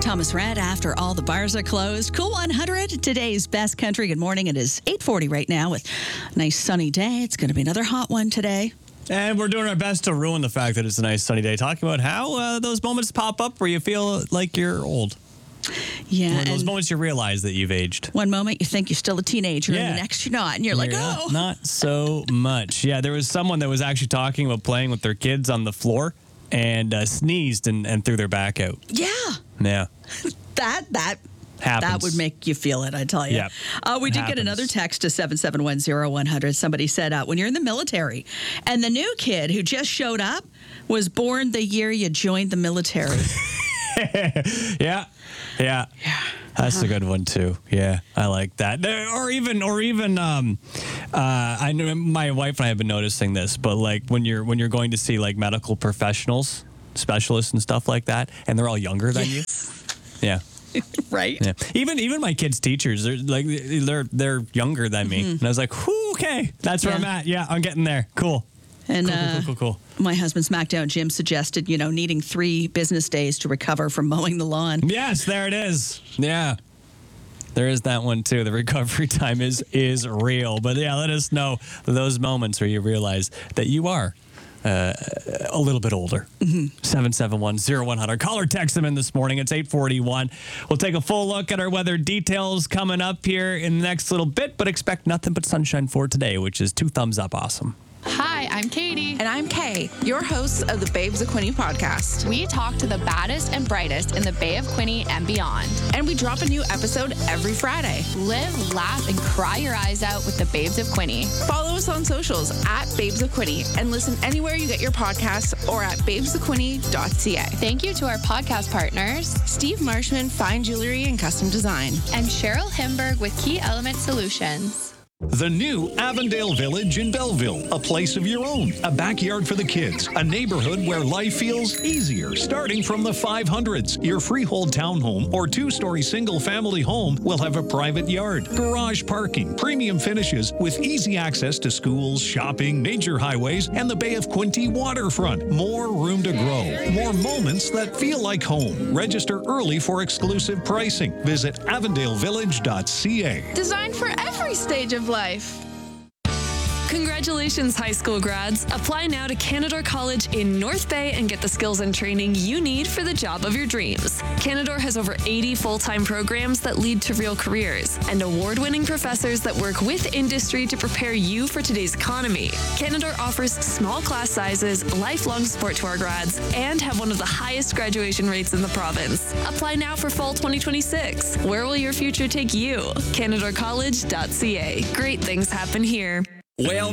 Thomas Rhett after all the bars are closed. Cool 100, today's best country. Good morning. It is 8:40 right now with a nice sunny day. It's going to be another hot one today. And we're doing our best to ruin the fact that it's a nice sunny day, talking about how those moments pop up where you feel like you're old. Yeah. Those moments you realize that you've aged. One moment you think you're still a teenager, and the next you're not. And you're like, oh. Not so much. Yeah, there was someone that was actually talking about playing with their kids on the floor and sneezed and threw their back out. Yeah. Yeah. That happens. That would make you feel it, I tell you. Yep. We did get another text to 7710100. Somebody said, when you're in the military and the new kid who just showed up was born the year you joined the military. Yeah. That's a good one too. Yeah, I like that. Or even, I know my wife and I have been noticing this, but like when you're going to see like medical professionals, specialists and stuff like that, and they're all younger than you. Yeah. Right. Yeah. Even my kids' teachers, they're younger than me, and I was like, whew, okay, that's where I'm at. Yeah, I'm getting there. Cool. And cool. My husband's SmackDown Jim suggested, needing 3 business days to recover from mowing the lawn. Yes, there it is. Yeah. There is that one, too. The recovery time is real. But, yeah, let us know those moments where you realize that you are a little bit older. 771-0100. Call or text them in this morning. It's 8:41. We'll take a full look at our weather details coming up here in the next little bit, but expect nothing but sunshine for today, which is 2 thumbs up awesome. Hi, I'm Katie. And I'm Kay, your hosts of the Babes of Quinte podcast. We talk to the baddest and brightest in the Bay of Quinte and beyond. And we drop a new episode every Friday. Live, laugh, and cry your eyes out with the Babes of Quinte. Follow us on socials at Babes of Quinte and listen anywhere you get your podcasts or at babesofquinte.ca. Thank you to our podcast partners, Steve Marshman, Fine Jewelry and Custom Design, and Cheryl Himberg with Key Element Solutions. The new Avondale Village in Belleville, a place of your own, a backyard for the kids, a neighborhood where life feels easier, starting from the 500s. Your freehold townhome or 2-story single-family home will have a private yard, garage parking, premium finishes with easy access to schools, shopping, major highways, and the Bay of Quinte waterfront. More room to grow, more moments that feel like home. Register early for exclusive pricing. Visit avondalevillage.ca. designed for every stage of life. Congratulations, high school grads. Apply now to Canadore College in North Bay and get the skills and training you need for the job of your dreams. Canadore has over 80 full-time programs that lead to real careers and award-winning professors that work with industry to prepare you for today's economy. Canadore offers small class sizes, lifelong support to our grads, and have one of the highest graduation rates in the province. Apply now for fall 2026. Where will your future take you? CanadoreCollege.ca. Great things happen here. Well,